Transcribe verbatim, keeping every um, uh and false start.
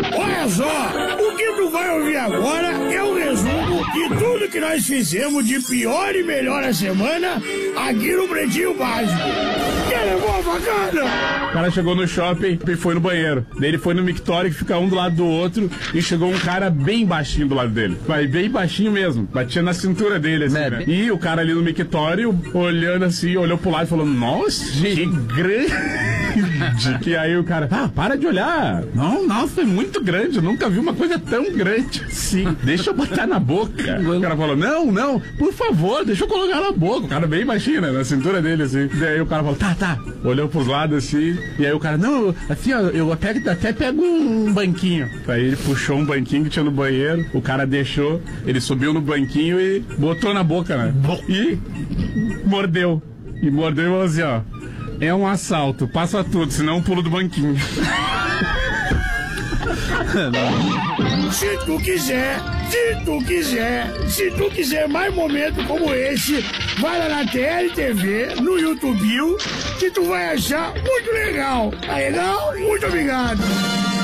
Olha só, o que tu vai ouvir agora é um resumo de tudo que nós fizemos de pior e melhor a semana aqui no Pretinho Básico. Quer levar a facada? O cara chegou no shopping e foi no banheiro. Daí ele foi no mictório que fica um do lado do outro e chegou um cara bem baixinho do lado dele. Mas bem baixinho mesmo. Batia na cintura dele, assim, né? E o cara ali no mictório, olhando assim, olhou pro lado e falou, nossa, que grande. E aí o cara, ah, para de olhar. Não, nossa, foi muito grande. Eu nunca vi uma coisa tão grande. Sim, deixa eu botar na boca. O cara falou, não, não, por favor, deixa eu colocar na boca. O cara bem baixinho, né, na cintura dele, assim. Daí o cara falou, tá, tá. Olhou pros lados, assim. E aí o cara, não, assim, ó, eu até, até pego um banquinho. Aí ele puxou um banquinho que tinha no banheiro. O cara deixou, ele subiu no banquinho e botou na boca, né? E mordeu. E mordeu e falou assim, ó, é um assalto, passa tudo, senão eu pulo do banquinho. Se tu quiser, se tu quiser, se tu quiser mais momentos como esse, vai lá na T L T V, no YouTube, que tu vai achar muito legal. Tá legal? Muito obrigado.